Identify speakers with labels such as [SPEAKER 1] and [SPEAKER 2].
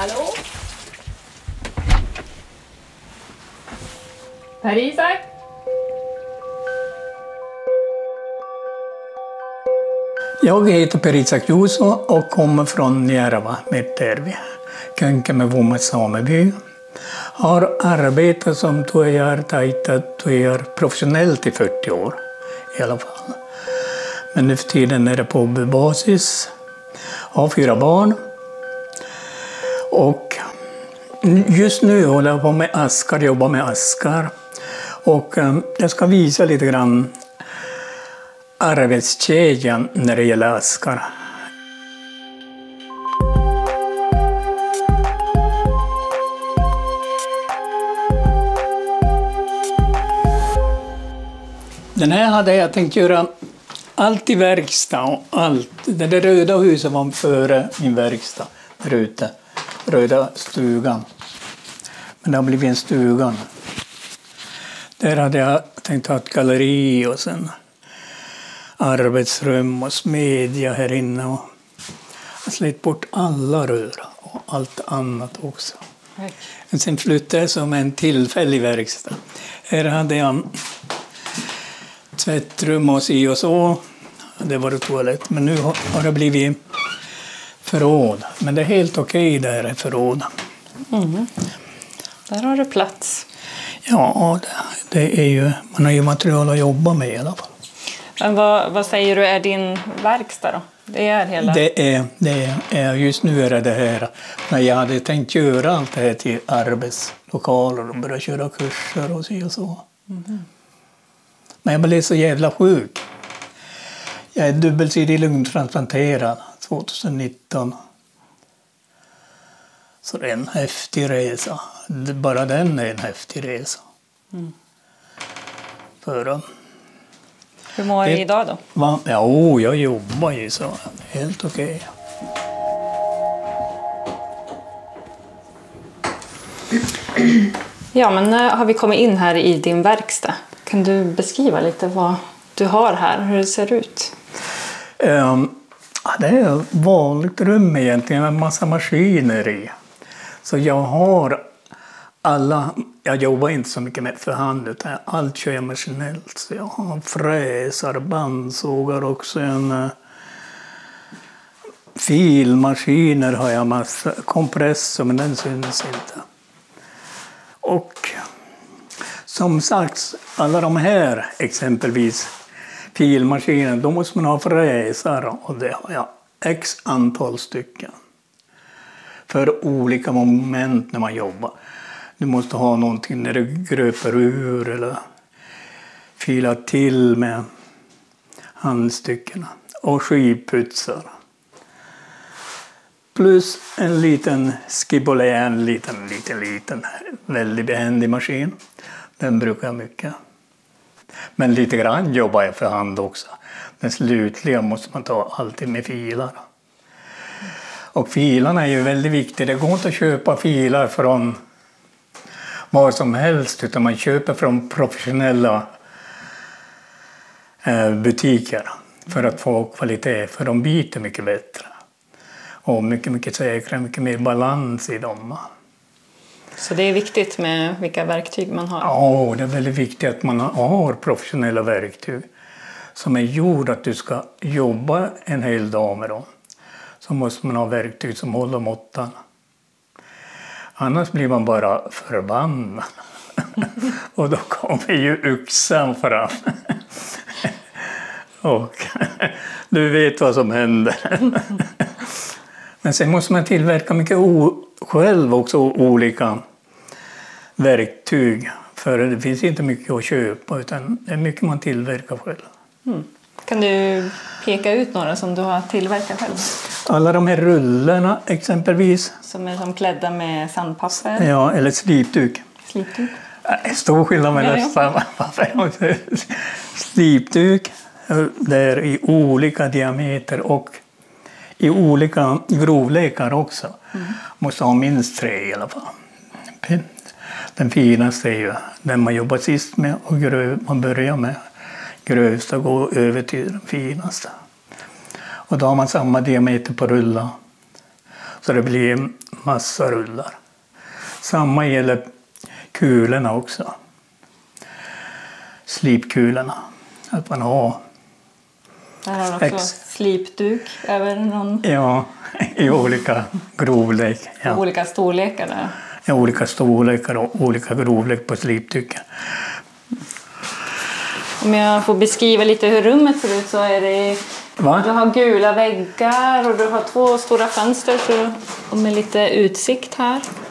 [SPEAKER 1] Hallå? Per-Isak?
[SPEAKER 2] Jag heter Per-Isak Juuso och kommer från Järva, Mettervi, Könkämä sameby. Har arbetat som tuojar professionellt i 40 år i alla fall. Men nu för tiden är det på basis. Har 4 barn. Och just nu håller jag på med askar, jobbar med askar. Och jag ska visa lite grann arbetskedjan när det gäller askar. Den här hade jag tänkt göra allt i verkstad och allt. Det där röda huset var före min verkstad där ute. Röda stugan. Men det har blivit en stugan. Där hade jag tänkt ha ett galleri och sen arbetsrum och smedja här inne. Och jag slet bort alla rör och allt annat också. Men sen flyttade jag som en tillfällig verkstad. Här hade jag tvättrum och si och så. Det var det toalett. Men nu har det blivit förråd. Men det är helt okej där är förråd.
[SPEAKER 1] Mm. Där har du plats.
[SPEAKER 2] Ja, det är ju, man har ju material att jobba med i alla fall.
[SPEAKER 1] Men vad säger du är din verkstad då? Det är hela...
[SPEAKER 2] Det är just nu är det här. När jag hade tänkt göra allt det här till arbetslokaler och börja köra kurser och så. Mm. Men jag blev så jävla sjuk. Jag är dubbelsidig lungtransplanterad 2019. Så det är en häftig resa. Bara den är en häftig resa. Mm.
[SPEAKER 1] Hur mår du idag då?
[SPEAKER 2] Ja, jag jobbar ju så. Helt okej.
[SPEAKER 1] Ja, men har vi kommit in här i din verkstad? Kan du beskriva lite vad du har här, hur det ser ut?
[SPEAKER 2] Det är ett vanligt rum egentligen med en massa maskiner i. Så jag har jag jobbar inte så mycket med för hand utan allt kör jag maskinellt. Så jag har fräsar, bandsågar också, filmaskiner har jag massa, kompressor men den syns inte. Och som sagt, alla de här exempelvis filmaskiner, då måste man ha fräsar och det har jag x antal stycken. För olika moment när man jobbar. Du måste ha någonting när du gröper ur eller filar till med handstyckena. Och skivputsar. Plus en liten skibolé, en liten, väldigt behändig maskin. Den brukar jag mycket. Men lite grann jobbar jag för hand också. Den slutliga måste man ta alltid med filar. Och filarna är ju väldigt viktiga. Det går inte att köpa filar från var som helst utan man köper från professionella butiker för att få kvalitet. För de biter mycket bättre. Och mycket säkrare, mycket mer balans i dem.
[SPEAKER 1] Så det är viktigt med vilka verktyg man har?
[SPEAKER 2] Ja, det är väldigt viktigt att man har professionella verktyg som är gjord att du ska jobba en hel dag med dem. Så måste man ha verktyg som håller måttan. Annars blir man bara förbannad. Och då kommer ju yxan fram. Och du vet vad som händer. Men sen måste man tillverka mycket själv också, olika verktyg. För det finns inte mycket att köpa utan det är mycket man tillverkar själv.
[SPEAKER 1] Mm. Kan du peka ut några som du har tillverkat själv?
[SPEAKER 2] Alla de här rullarna exempelvis.
[SPEAKER 1] Som är som klädda med sandpapper?
[SPEAKER 2] Ja, eller slipduk.
[SPEAKER 1] Slipduk?
[SPEAKER 2] Stor skillnad mellan sandpapper. Slipduk, det är i olika diameter och i olika grovlekar också. Mm. Måste ha minst 3 i alla fall. Den finaste är ju den man jobbar sist med och man börjar med. Grövsta går över till den finaste. Och då har man samma diameter på rulla. Så det blir massa rullar. Samma gäller kulorna också. Slipkulorna. Att man har...
[SPEAKER 1] Där har du också slipduk över någon...
[SPEAKER 2] Ja, i olika grovlek. Ja.
[SPEAKER 1] Olika storlekar där.
[SPEAKER 2] Ja, olika storlekar och olika grovlek på slipduken.
[SPEAKER 1] Om jag får beskriva lite hur rummet ser ut så är det...
[SPEAKER 2] Va?
[SPEAKER 1] Du har gula väggar och du har 2 stora fönster och med lite utsikt här.